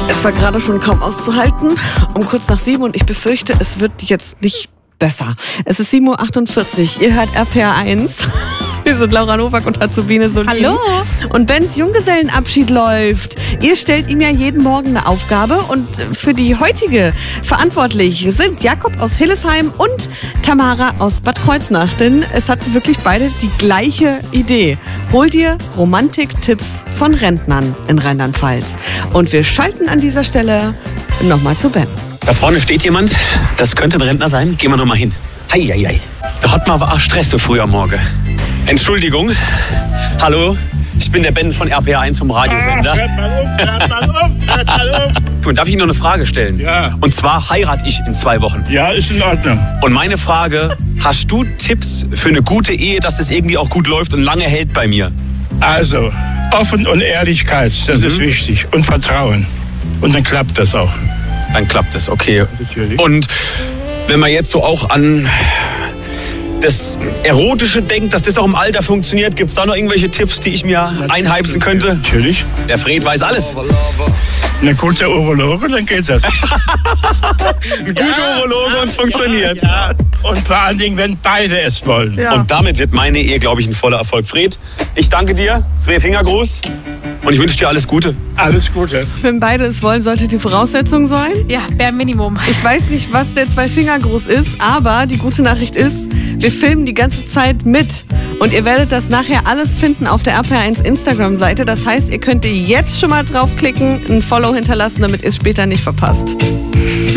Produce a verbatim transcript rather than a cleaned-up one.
Es war gerade schon kaum auszuhalten, um kurz nach sieben, und ich befürchte, es wird jetzt nicht besser. Es ist sieben Uhr achtundvierzig, ihr hört R P R eins. Wir sind Laura Nowak und Azubine Solin. Hallo. Und Bens Junggesellenabschied läuft. Ihr stellt ihm ja jeden Morgen eine Aufgabe, und für die heutige verantwortlich sind Jakob aus Hillesheim und Tamara aus Bad Kreuznach. Denn es hatten wirklich beide die gleiche Idee. Hol dir Romantik-Tipps von Rentnern in Rheinland-Pfalz. Und wir schalten an dieser Stelle nochmal zu Ben. Da vorne steht jemand, das könnte ein Rentner sein. Gehen wir noch mal hin. Hei, hei, hei. Da hat man aber auch Stress so früh am Morgen. Entschuldigung. Hallo, ich bin der Ben von R P R eins vom Radiosender. Ah, hört mal um, hört mal um, hört mal um. Und darf ich noch eine Frage stellen? Ja. Und zwar heirate ich in zwei Wochen. Ja, ist in Ordnung. Und meine Frage, hast du Tipps für eine gute Ehe, dass das irgendwie auch gut läuft und lange hält bei mir? Also, Offen und Ehrlichkeit, das mhm. ist wichtig. Und Vertrauen. Und dann klappt das auch. Dann klappt es, okay. Natürlich. Und wenn man jetzt so auch an das Erotische denkt, dass das auch im Alter funktioniert, gibt es da noch irgendwelche Tipps, die ich mir einheimsen könnte? Natürlich. Der Fred weiß alles. Eine gute Urologe, dann geht das. Ein guter ja, Urologe, und es funktioniert. Ja, ja. Und vor allen Dingen, wenn beide es wollen. Ja. Und damit wird meine Ehe, glaube ich, ein voller Erfolg. Fred, ich danke dir. Zwei Finger groß. Und ich wünsche dir alles Gute. Alles Gute. Wenn beide es wollen, sollte die Voraussetzung sein. Ja, bare Minimum. Ich weiß nicht, was der Zwei-Finger-Gruß ist, aber die gute Nachricht ist, wir filmen die ganze Zeit mit. Und ihr werdet das nachher alles finden auf der R P R eins Instagram-Seite. Das heißt, ihr könnt jetzt schon mal draufklicken, ein Follow hinterlassen, damit ihr es später nicht verpasst.